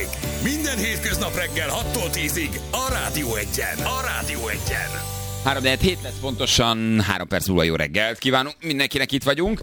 Minden hétköznap reggel 6-tól 10-ig a Rádió Egyen. A Rádió Egyen. 3-4 lesz pontosan, 3 perc múlva jó reggelt kívánunk, mindenkinek itt vagyunk.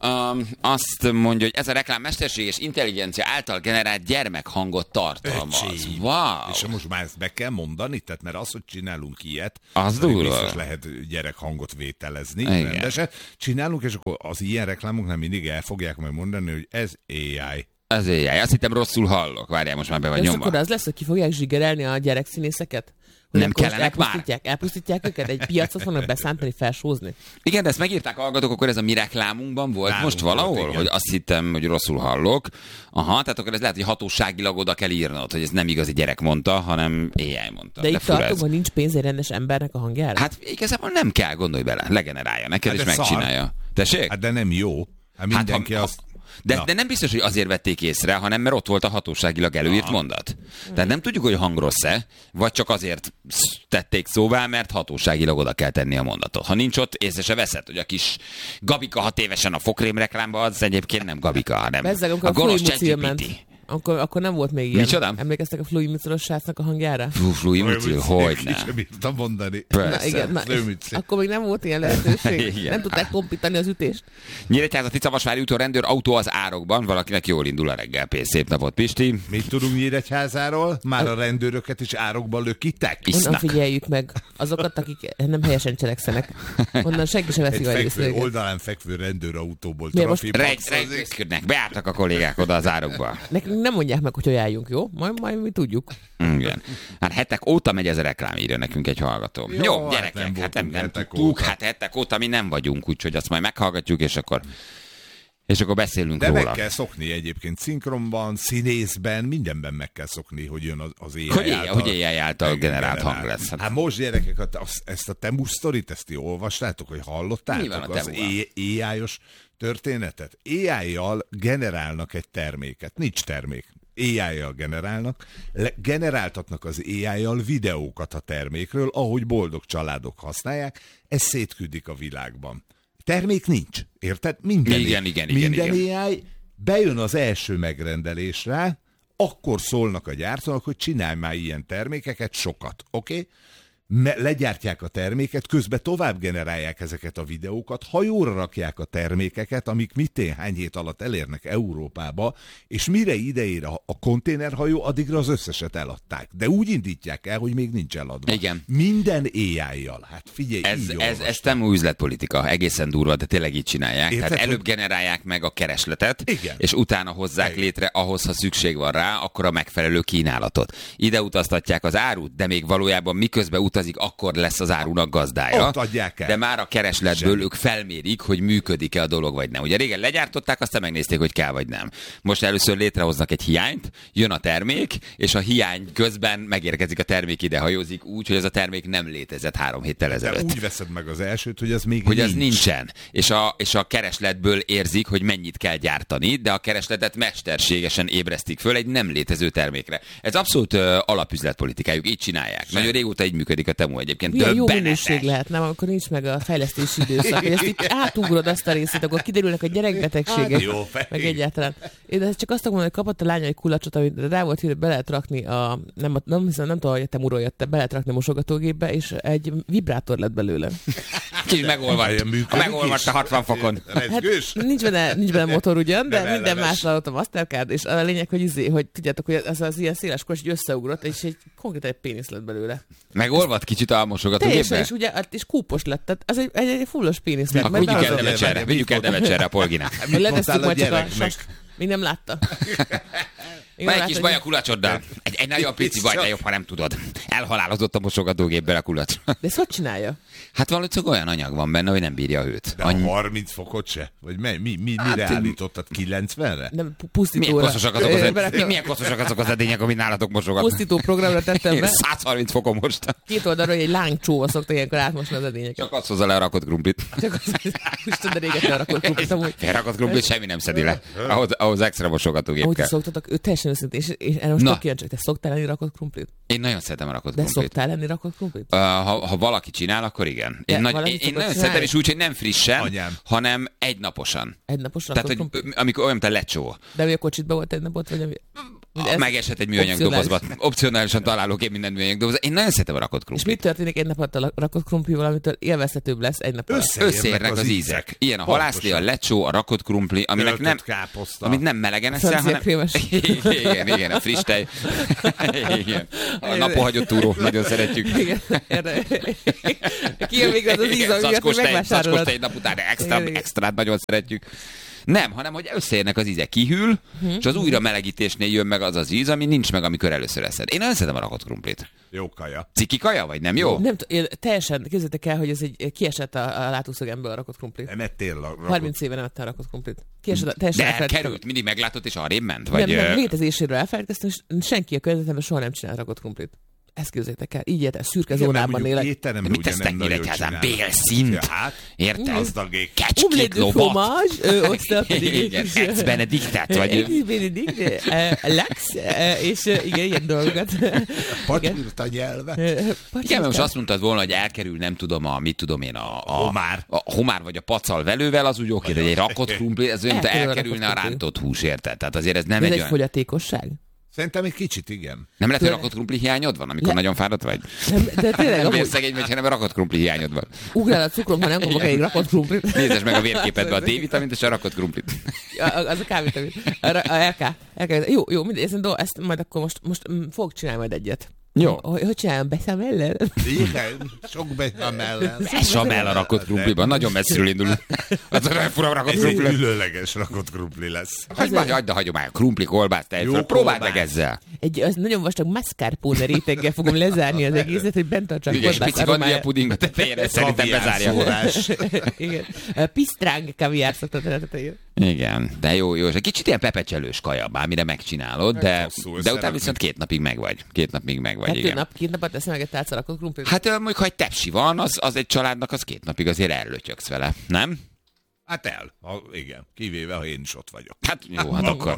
Azt mondja, hogy ez a reklám mesterséges intelligencia által generált gyermekhangot tartalmaz. Wow! És most már ezt be kell mondani? Tehát mert az, hogy csinálunk ilyet, az durva. Biztos lehet gyerekhangot vételezni rendesen. Csinálunk, és akkor az ilyen reklámoknál mindig el fogják majd mondani, hogy ez AI. Az AI. Azt hittem rosszul hallok. Várjál, most már be vagy nyomva. És akkor az lesz, hogy ki fogják zsigerelni a gyerekszínészeket? Nem kellenek már? Elpusztítják őket? Egy piacot fognak beszántani, felsózni? Igen, de ezt megírták a hallgatók, akkor ez a mi reklámunkban volt nálunk most valahol, volt, hogy azt hittem, hogy rosszul hallok. Aha, tehát akkor ez lehet, hogy hatóságilag oda kell írnod, hogy ez nem igazi gyerek mondta, hanem AI mondta. De itt tartunk, hogy nincs pénz egy rendes embernek a hangjára? Hát igazából nem kell, gondolj bele, legenerálja neked, és megcsinálja. Tessék? Hát de nem jó. Hát mindenki azt... De nem biztos, hogy azért vették észre, hanem mert ott volt a hatóságilag előírt mondat. Tehát nem tudjuk, hogy a hang rossz-e, vagy csak azért tették szóvá, mert hatóságilag oda kell tenni a mondatot. Ha nincs ott, észre se veszed, hogy a kis Gabika 6 évesen a fokrém reklámba, az egyébként nem Gabika, hanem a gonosz ChatGPT. Akkor nem volt még ilyen. Micsoda? Emlékeztek a Fluimiculos srácnak a hangjára? Fluimicul, hogyne. Nem bírtam mondani. Na, igen, akkor még nem volt ilyen lehetőség. Nem tudták kompítani az ütést. Nyíregyháza Ticavasvári úton rendőr autó az árokban. Valakinek jól indul a reggel. Szép napot, Pisti. Mit tudunk Nyíregyházáról? Már a rendőröket is árokban lökítek? Onnan figyeljük meg azokat, akik nem helyesen cselekszenek. Onnan senki sem veszi a részt. Oldalán fekvő rendőrautóból trafipaxozik. Beálltak a kollégák oda az árokba. Nem mondják meg, hogy ajánljunk, jó? Majd mi tudjuk. Igen. Hát hetek óta megy ez a reklám, írja nekünk egy hallgató. Jó, gyerekek, hát nem tudtuk. Hát hetek óta mi nem vagyunk, úgyhogy azt majd meghallgatjuk, és akkor beszélünk róla. De meg kell szokni egyébként szinkronban, színészben, mindenben meg kell szokni, hogy jön az AI által. Hogy AI által generált hang lesz. Hát most gyerekek, ezt a Temu sztorit, ezt ti olvastátok, hogy hallottátok az AI-os történetet? AI-jal generálnak egy terméket. Nincs termék. AI-jal generálnak, generáltatnak az AI-jal videókat a termékről, ahogy boldog családok használják, ez szétküldik a világban. Termék nincs, érted? Minden AI bejön az első megrendelésre, akkor szólnak a gyártónak, hogy csinálj már ilyen termékeket, sokat, oké? Legyártják a terméket, közben tovább generálják ezeket a videókat, hajóra rakják a termékeket, amik hány hét alatt elérnek Európába, és mire ideére a konténerhajó, addigra az összeset eladták. De úgy indítják el, hogy még nincs eladva. Igen. Minden AI-jal. Hát figyelj, ez nem új üzletpolitika, egészen durva, de tényleg így csinálják. Érted, tehát előbb generálják meg a keresletet, igen, és utána hozzák létre ahhoz, ha szükség van rá, akkor a megfelelő kínálatot. Ide utaztatják az árut, de még valójában miközben utazik, akkor lesz az árunak gazdája. Ott adják el. De már a keresletből ők felmérik, hogy működik-e a dolog, vagy nem. Ugye régen legyártották, aztán megnézték, hogy kell, vagy nem. Most először létrehoznak egy hiányt, jön a termék, és a hiány közben megérkezik a termék, ide hajózik úgy, hogy ez a termék nem létezett 3 héttel ezelőtt. De úgy veszed meg az elsőt, hogy az még hogy nincs. Az nincsen. És a keresletből érzik, hogy mennyit kell gyártani, de a keresletet mesterségesen ébresztik föl egy nem létező termékre. Ez abszolút alapüzletpolitikájuk, így csinálják. Nagyon régóta így működik a Temu egyébként. Milyen jó minőség lehet, nem? Akkor nincs meg a fejlesztési időszak. Hogy ezt itt átugrod azt a részét, akkor kiderülnek a gyerekbetegségek. Jó, meg egyáltalán. De csak azt akarom, hogy kapott a lánya egy kulacsot, amit rá volt hírva, be lehet rakni nem tudom, hogy a Temuról jött, be lehet rakni a mosogatógépbe, és egy vibrátor lett belőle. Kicsit megolvadt a 60 fokon. Hát, nincs benne motor ugyan, de minden másra ott a Mastercard, és a lényeg, hogy tudjátok, hogy az ilyen széles kors, hogy összeugrott, és konkrétan egy pénisz lett belőle. Megolvadt kicsit a mosogatógépbe? És ugye, és kúpos lett, tehát az egy fullos pénisz lett. Akkor vigyük el Devecserre a Polginát. Letesszük majd csak a sast. Még nem látta. Van egy kis baj a kulacsoddal. Egy nagyon pici baj, de jobb, ha nem tudod. Elhalálozott a mosogatógépben a kulacs. De ezt hogy csinálja? Hát valószínűleg olyan anyag van benne, hogy nem bírja a hőt. De a 30 fokot se? Vagy mire állítottad? 90-re? Nem, pusztítóra. Milyen koszosak azok az edények, amit nálatok mosogatnak? Pusztító programra tettem be. 130 fokon most. Két oldalról egy lángcsóval szokta ilyenkor átmosni az edényeket. Csak azt hozza le a rakott krumplit. Csak azt de régen lerakott krumplit amúgy. Felrakott krumplit semmi nem szedi le. Ahhoz extra mosogatógép kell. Ahogy szoktatok, ő teljesen őszintén, és most tök kíváncsi, te szoktál lenni rakott krumplit? Én nagyon szeretem a rakott krumplit. De krumplit. szoktál lenni rakott krumplit? Ha valaki csinál, akkor igen. Én nagyon szeretem, és úgy, hogy nem frissen, hanem egynaposan. Egynaposan rakott krumplit? Tehát, amikor olyan, mint a lecsó. De mi a kocsitban volt egy napot, vagy ami? Megesett egy műanyag dobozba. Opcionálisan találok én minden műanyag dobozba. Én nagyon szeretem a rakott krumplit. És mit történik egy nap alatt a rakott krumplival, amitől élvezhetőbb lesz egy nap alatt? Összeérnek az ízek. Ilyen a halászlé, a lecsó, a rakott krumpli, aminek nem, amit nem melegen eszel, hanem... Igen, a friss tej. Igen. A napon hagyott túró, nagyon szeretjük. Igen, kijön még az íz, amit megvásárolod. Zacskós tej nap után extrát nagyon szeretjük. Nem, hanem hogy összeérnek az ízek, kihűl, és az újra melegítésnél jön meg az az íz, ami nincs meg, amikor először eszed. Én nagyon szeretem a rakott krumplit. Jó kaja. Ciki kaja, vagy nem jó? Nem teljesen, képzeljétek el, hogy ez egy kiesett a látószögemből a rakott krumplit. Nem ettél rakott. 30 éve nem ettem a rakott krumplit. Kiesett, teljesen de elkerült, mindig meglátott, és arrébb ment? Vagy... Nem, létezéséről elfelejtkeztem, és senki a környezetemben soha nem csinál rakott krumplit. Ezt képzeljétek el, így érte, szürke zónában élek. De mit tesztek életházán? Bélszint? Érted? Gazdagék. Kecskét, lovat. Igen, Ex Benediktet, vagy... Ex Benedikt, Lex, és igen, ilyen dolgokat. Pacsirta nyelve. Igen, most azt mondtad volna, hogy elkerül, nem tudom, a homár. A homár vagy a pacal velővel, az úgy oké, de egy rakott krumpli, ez olyan, elkerülne a rántott hús, érted? Tehát azért ez nem egy olyan... Ez egy fogyatékosság? Szerintem egy kicsit, igen. Nem lehet, hogy rakott krumpli hiányod van, amikor nagyon fáradt vagy? De tényleg nem vérszegény vagy, hanem rakott krumpli hiányod van. Ugrál a cukrom, ha nem kapok egy rakott krumplit. Nézd meg a vérképedbe a D-vitamint és a rakott krumplit. Az a K-vitamin. A LK. Jó, mindegy, ezt majd akkor most fogok csinálni majd egyet. Jó. Hogy csinálom, bechamellel? Igen, sok bechamellel. Bechamel a rakott krumpliban, nagyon messziről indul. Az olyan fura rakott krumpli. Egy különleges rakott krumpli lesz. Hagyd a hagyomány, krumpli, kolbász, tejföl, próbáld meg ezzel. Az nagyon vastag mascarpone réteggel fogom lezárni az egészet, hogy bent tartsa a kolbász aromáját. Pici vanilja puding a tetejére, szerintem bezárja. Igen. Pisztráng kaviár szoktat a tetejére. Igen, de jó, és egy kicsit ilyen pepecselős kaja, bármire megcsinálod, de utána viszont 2 napig megvagy. 2 napig megvagy, igen. 2 napot teszem meg egy tálca rakott krumplit? Hát mondjuk, ha egy tepsi van, az egy családnak, az 2 napig azért ellötyöksz vele, nem? Hát igen, kivéve, ha én is ott vagyok. Hát jó, hát akkor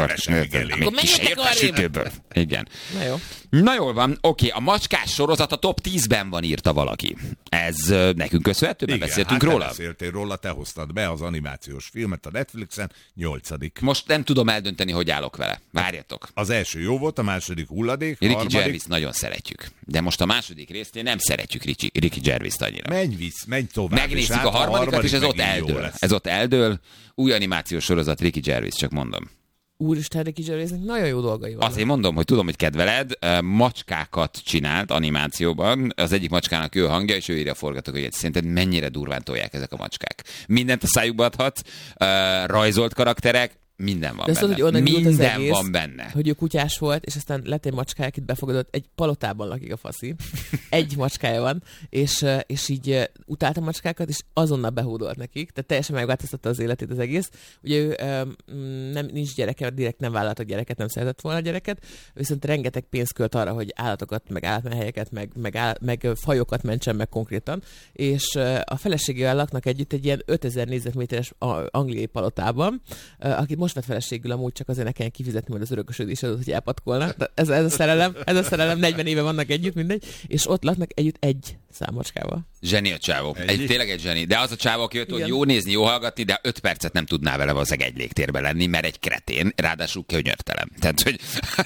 még kis értesítőből. Igen. Na jó. Na jól van, oké, a macskás sorozat a top 10-ben van, írta valaki. Ez nekünk köszönhető, mert beszéltünk róla. Igen, beszéltél róla, te hoztad be az animációs filmet a Netflixen, 8. Most nem tudom eldönteni, hogy állok vele. Várjatok. Az első jó volt, a második hulladék, Ricky Gervais nagyon szeretjük. De most a második résznél nem szeretjük Ricky Gervais-t annyira. Menj tovább. Megnézzük a harmadikat, és ez ott eldől. Ez ott eldől. Új animációs sorozat, Ricky Gervais, csak mondom. Úristen, Ricky Gervaisnek nagyon jó dolgai van. Azért mondom, hogy tudom, hogy kedveled, macskákat csinált animációban, az egyik macskának ő a hangja, és ő írja a forgatókönyvet. Szerinted mennyire durván tolják ezek a macskák? Mindent a szájukba adhat, rajzolt karakterek, minden van benne. Szóval, minden van benne. Hogy ő kutyás volt, és aztán lett egy macskája, akit befogadott, egy palotában lakik a faszi. Egy macskája van, és így utálta a macskákat, és azonnal behódolt nekik, tehát teljesen megváltoztatta az életét az egész. Ugye ő nincs gyereke, direkt nem vállaltak gyereket, nem szeretett volna gyereket, viszont rengeteg pénzt költ arra, hogy állatokat, meg állatmenhelyeket, meg fajokat mentsen meg konkrétan, és a feleségével laknak együtt egy ilyen 5000 négyzetméteres angliai palotában, akit most vett feleségül amúgy, csak azért ne kelljen kifizetni majd az örökösödés adót, hogy elpatkolnak. Ez a szerelem, 40 éve vannak együtt, mindegy, és ott laknak együtt egy számocskával. Zseni a csávó. Tényleg egy zseni. De az a csávó, aki jött, jó nézni, jó hallgatni, de 5 percet nem tudná vele valószínűleg egy légtérben lenni, mert egy kretén, ráadásul könyörtelen. Tehát, hogy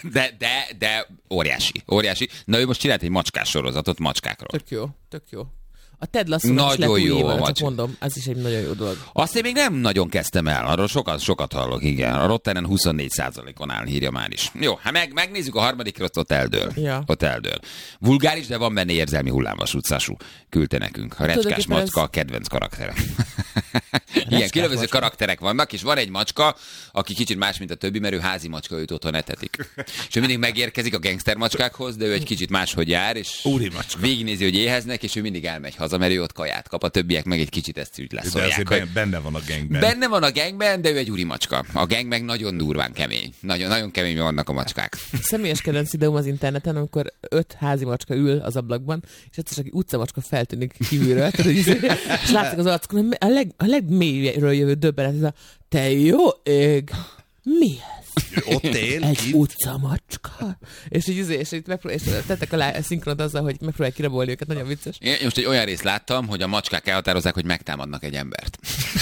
de óriási. Na ő most csinált egy macskás sorozatot macskákról. Tök jó. A Ted Lasso-nak is lett új évad, csak mondom, ez is egy nagyon jó dolog. Azt én még nem nagyon kezdtem el, arról sokat hallok, igen. A Rottenen 24%-on áll, írja már is. Jó, hát megnézzük a harmadikra, ott eldől. Ja. Ott eldől. Vulgáris, de van benne érzelmi hullámvasútszású. Küldte nekünk. A recskás macska a kedvenc karaktere. Igen, különböző karakterek vannak, és van egy macska, aki kicsit más, mint a többi, mert ő házi macska, őt otthon etetik. És ő mindig megérkezik a gangster macskákhoz, de ő egy kicsit máshogy jár, és végignézi, hogy éheznek, és ő mindig elmegy haza, mert ő ott kaját kap, a többiek meg egy kicsit ezt úgy leszolják. De azért benne van a gangben. Benne van a gangben, de ő egy úri macska. A gang meg nagyon durván kemény. Nagyon kemény vannak a macskák. Személyes kedvenc videóm az interneten, amikor 5 házi macska ül az ablakban, és egyszer csak egy utcamacska feltűnik kívülről, és látszik az arcokon, a legmélyről jövő döbbenet, ez a te jó ég, mi ez? Ott él? Egy utcamacska. És így tettek alá szinkronot azzal, hogy megpróbálják kirabolni őket, nagyon vicces. Én most egy olyan részt láttam, hogy a macskák elhatározzák, hogy megtámadnak egy embert.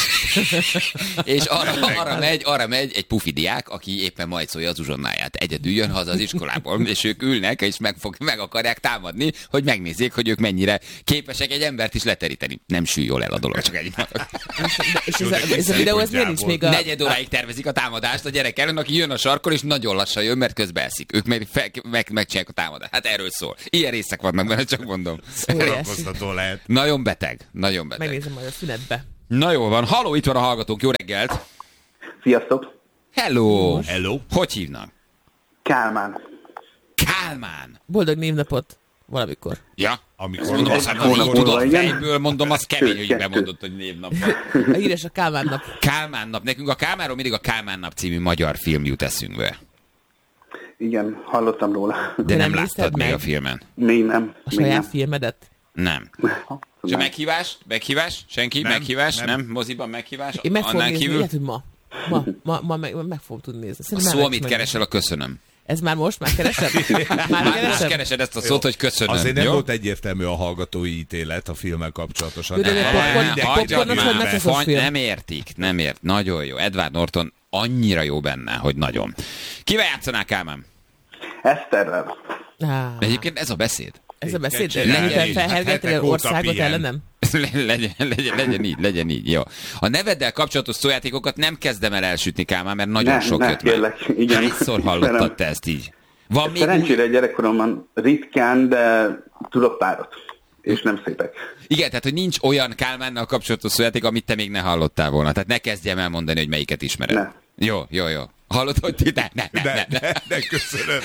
És arra megy egy pufi diák, aki éppen majd szólja az uzsonnáját. Egyedül jön haza az iskolából, és ők ülnek, és meg akarják támadni, hogy megnézzék, hogy ők mennyire képesek egy embert is leteríteni. Nem sül jól el a dolog, csak egy És ez a videó, ez miért nincs még a... Negyed óráig tervezik a támadást a gyerek ellen, aki jön a sarkon, és nagyon lassan jön, mert közben eszik. Ők megcsinálják a támadást. Hát erről szól. Ilyen részek vannak benne, csak mondom. Szórakoztató lehet. Nagyon beteg. Nagyon beteg. Megnézem majd a szünetbe. Na jó van. Halló, itt van a hallgatók. Jó reggelt. Sziasztok! Hello. Hello. Hogy hívnak? Kálmán. Kálmán. Boldog névnapot valamikor. Ja. Amikor Mondom, azt hónap tudod, múlva, igen. fejből mondom, az kemény, hogy Kettő. bemondott, hogy névnap. A híres a Kálmán nap. Kálmán nap. Nekünk a Kálmánról mindig a Kálmán nap című magyar film jut eszünkbe. Igen, hallottam róla. De nem nézted láttad még meg? a filmen? Még nem. A Még saját nem. filmedet. Nem. És a meghívás? Senki? Nem, Meghívás? nem. Nem? Moziban meghívás? Én meg fogom Annál nézni, kívül? lehet, hogy ma meg fogom tudni nézni. A Szerintem szó, már amit meg- keresel, a köszönöm. Ez már most? Már keresed? Már Már most keresed? keresed ezt a szót, hogy köszönöm. Azért nem jó? volt egyértelmű a hallgatói ítélet a filmmel kapcsolatosan. Jó, de Nem. popcornos vagy meccosos film? Nem értik, nem ért. Nagyon jó. Edward Norton annyira jó benne, hogy nagyon. Kivel játszanál, Kálmán? Eszterrel. Egyébként ez a beszéd. Ez a beszéd, Kell csinálni. hogy felhergetni Hetek az óta országot pihen. ellenem? legyen így, jó. A neveddel kapcsolatos szójátékokat nem kezdem el elsütni, Kálmán, mert nagyon sok jött meg. kérlek, igen. Hányszor hallottad te ezt így? Van még Szerencsére gyerekkoromban ritkán, de tudok párat. És nem szépek. Igen, tehát hogy nincs olyan Kálmánnal kapcsolatos szójáték, amit te még ne hallottál volna. Tehát ne kezdjem el mondani, hogy melyiket ismered. Ne. Jó. Hallod, hogy ti? De köszönöm.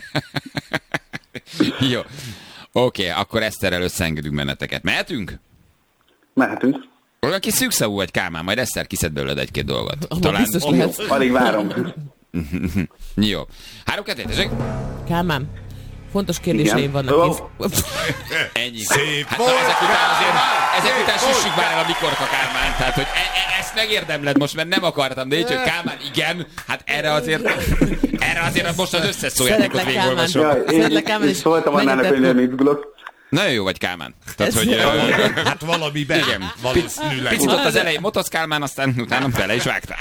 Jó. Oké, akkor Eszterrel összeengedünk benneteket. Mehetünk? Mehetünk. Olyan kis szűkszavú vagy, Kálmán, majd Eszter kiszed belőled egy-két dolgot. Talán... Biztos lehet. Alig várom. Jó. 3-2, tessék? Kálmán, fontos kérdéseim Igen. vannak. Ó. Ennyi. Szép Hát volt! ezek után süssük már el a mikorka, Kálmán. Tehát, hogy ezt megérdemled most, mert nem akartam, de így, hogy Kálmán, igen, hát erre azért most az összes szójátékot Szeretlek, végigolvasom. Jaj, Szeretlek, Kálmán, én és is szóltam annának, hogy megnyugtató. nem izgulok. Nagyon jó vagy, Kálmán. Tehát, Ez hogy... Hát valamiben. Igen. Valószínűleg. Picit ott az elején motoszkálmán, aztán utána bele is vágtál.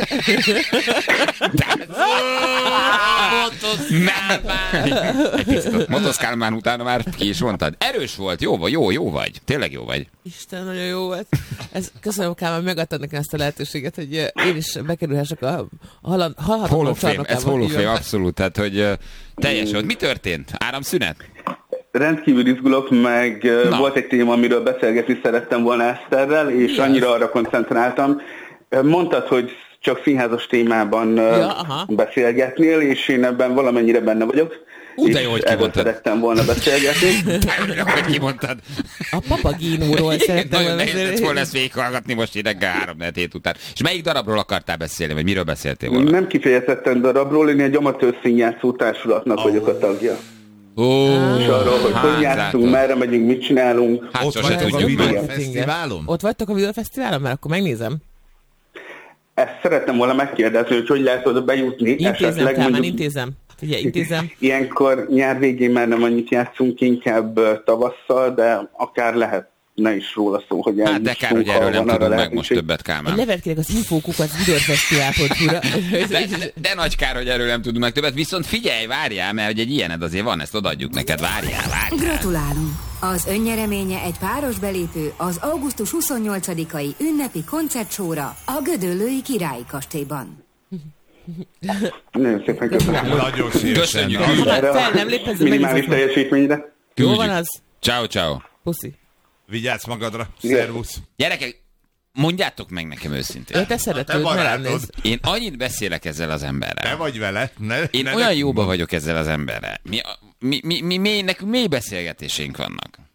Egy picit ott motoszkálmán, utána már ki is mondtad. Erős volt, jó vagy. Tényleg jó vagy. Isten, nagyon jó volt. Köszönöm, Kálmán, megadtad nekem ezt a lehetőséget, hogy én is bekerülhessek a Hall halhatatlan of Fame, csarnokába. ez Hall of Így van. Fame, abszolút. Tehát, hogy teljes volt. Mi történt? Áramszünet? Rendkívül izgulok, meg Na. volt egy téma, amiről beszélgetni szerettem volna Eszterrel, és annyira arra koncentráltam. Mondtad, hogy csak színházas témában aha. beszélgetnél, és én ebben valamennyire benne vagyok. De jó, hogy erről kimondtad. szerettem volna beszélgetni. Hogy kimondtad? A Papagínóról szerettem Nagyon volna nehéz lett beszélni. volna ezt végighallgatni most így reggel 3-4 után. És melyik darabról akartál beszélni, vagy miről beszéltél volna? Nem kifejezetten darabról, én egy amatőr színjátszó társulatnak vagyok a tagja. És arról, hogy hogy játszunk, látod. merre megyünk, mit csinálunk. Hát Ott sose vagytok a tudjuk meg. videófesztiválon? Ott vagytok a videófesztiválon? Mert akkor megnézem. Ezt szerettem volna megkérdezni, hogy lehet oda bejutni. Intézem, Kálmán, intézem. Ugye, intézem. Ilyenkor nyár végén már nem annyit játszunk, inkább tavasszal, de akár lehetne is róla szó, hogy Hát de kár, hogy erről nem tudunk meg most többet, Egy Kálmán. levelet kérek az infókukat videófesztivál.hu-ra. De nagy kár, hogy erről nem tudunk meg többet. Viszont figyelj, várjál, mert hogy egy ilyened azért van, ezt odaadjuk neked. Várjál. Gratulálunk! Az önnyereménye egy páros belépő az augusztus 28-ai ünnepi koncertsóra a Gödöllői Királyi Kastélyban. Nagyon szépen köszönöm. Nagyon szívesen. Köszönjük. Az- Hát fel nem léphetsz, Minimális megnézem. teljesítményre. Jó van az? Ciao. Puszi. Vigyázz magadra. Szervusz. Gyerekek, mondjátok meg nekem őszintén. Te szeretőd, te ne rám barátod. nézz. Én annyit beszélek ezzel az Te emberrel. vagy vele. Én olyan jóba vagyok ezzel az emberrel. Nekünk mély beszélgetéseink vannak.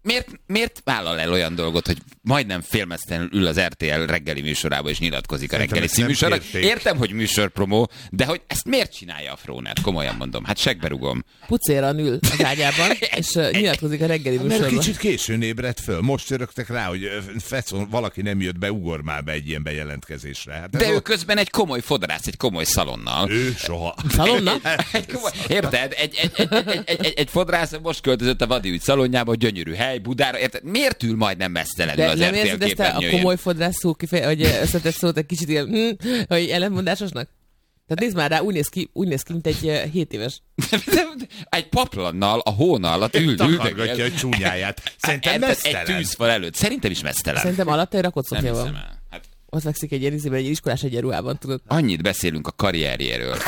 miért vállal el olyan dolgot, hogy majdnem félmeztelenül ül az RTL reggeli műsorába és nyilatkozik a reggeli címűsorra? Értem, hogy műsorpromó, de hogy ezt miért csinálja a Fróner? Komolyan mondom, hát segberugom. Pucéran ül az ágyában, és nyilatkozik a reggeli műsorban. Mert kicsit későn ébredt föl. Most örögtek rá, hogy fecon, valaki nem jött be, ugor már be egy ilyen bejelentkezésre. Hát de ő közben egy komoly fodrász, egy komoly szalonnal. Ő soha. Szalonna? Érted? Egy fodrász most költözött a Vadi ügy szalonjába, gyönyörű hely, Budára, érted? Miért ül majdnem mesztelenül az RTL képernyőjén? De nem érzed ezt a komoly fodrász szó hogy összetett szót egy kicsit ilyen, hogy ellenmondásosnak? Tehát nézd már rá, úgy néz ki, mint egy 7 éves. Egy paplannal a hóna alatt takargatja a csúnyáját. Szerintem mesztelen. Egy tűzfal előtt. Szerintem is mesztelen. Szerintem alatta egy rakott szoknya van. Ott fekszik egy egy iskolás egyenruhában, tudod. Annyit beszélünk a karrierjéről.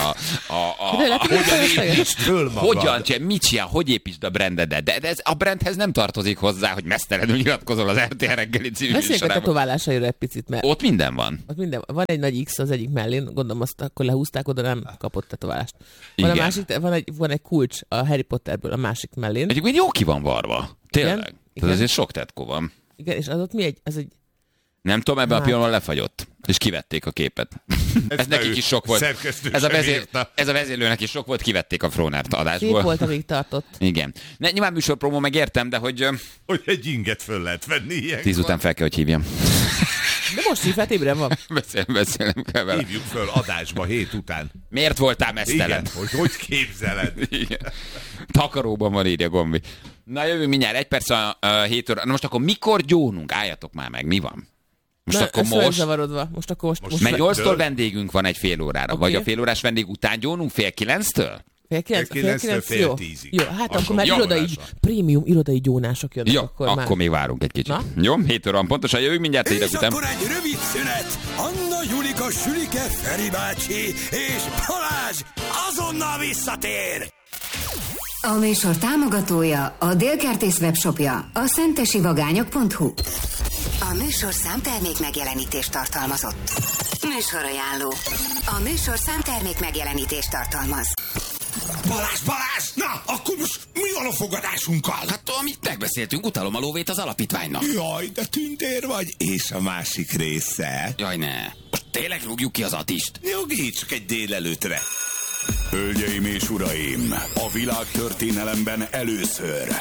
Mit csinál, hogy építsd a brandedet. De ez a brandhez nem tartozik hozzá, hogy mesztelenül nyilatkozol az RTL reggeli című műsorában. Beszéljünk a tetoválásairól egy picit, mert... Ott minden van. Ott minden van. Van egy nagy X az egyik mellén, gondolom azt akkor lehúzták, oda nem kapott tetoválást. Van egy kulcs a Harry Potterből a másik mellén. Egyébként jó ki van varva. Tényleg. Tehát azért sok tetkó van. Igen, és az ott mi egy... Nem tudom, ebben a pillanatban lefagyott. És kivették a képet. Ez nekik is sok volt. Ez a vezérlőnek is sok volt, kivették a Frónert adásból. Szép volt, amíg tartott. Igen. Nyilván műsorpromó, megértem, de hogy... Hogy egy inget föl lehet venni ilyenkor. 10 után fel kell, hogy hívjam. De most hívhat, ébren van. Beszélnem kell vele. Hívjuk föl adásba 7 után. Miért voltál mesztelen? Igen, hogy képzeled? Igen. Takaróban van, írja Gombi. Na jövünk mindjárt, 1 perc a 7 óra. Na most akkor mikor gyónunk? Álljatok már meg, mi van? Most akkor most. Mert 8-tól vendégünk van egy fél órára. Okay. Vagy a fél órás vendég után gyónunk 8:30-től? Fél 9-től fél 10-ig. Jó, hát akkor már prémium irodai gyónások jönnek. Jó, akkor már. Még várunk egy kicsit. Na? Jó, 7 óra van pontosan, jövünk mindjárt és után. Akkor egy rövid szünet. Anna, Julika, Sülike, Feri bácsi és Balázs azonnal visszatér. A műsor támogatója a Délkertész webshopja, a szentesivagányok.hu. A műsor számtermék megjelenítést tartalmazott. Műsorajánló. A műsor számtermék megjelenítést tartalmaz. Balázs! Na, akkor most mi van a fogadásunkkal? Hát amit megbeszéltünk, utalom a lóvét az alapítványnak. Jaj, de tündér vagy, és a másik része? Jaj, ne. Most tényleg rúgjuk ki az Attist? Nyugi, csak egy délelőtre. Hölgyeim és uraim, a világtörténelemben először